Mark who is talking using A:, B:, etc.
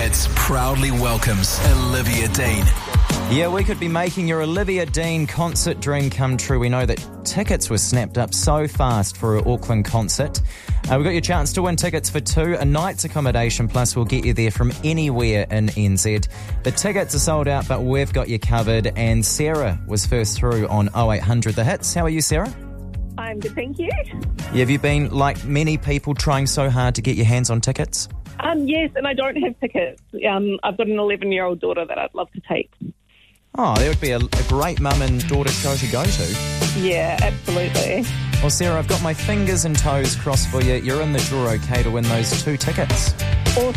A: Hits proudly welcomes Olivia Dean.
B: Yeah, we could be making your Olivia Dean concert dream come true. We know that tickets were snapped up so fast for her Auckland concert. We've got your chance to win tickets for 2, a night's accommodation, plus we'll get you there from anywhere in NZ. The tickets are sold out, but we've got you covered. And Sarah was first through on 0800 The Hits. How are you, Sarah?
C: I'm good, thank you.
B: Yeah, have you been, like many people, trying so hard to get your hands on tickets?
C: Yes, and I don't have tickets. I've got an 11-year-old daughter that I'd love to take.
B: Oh, that would be a great mum and daughter show to go to.
C: Yeah, absolutely.
B: Well, Sarah, I've got my fingers and toes crossed for you. You're in the draw, okay, to win those 2 tickets.
C: Awesome.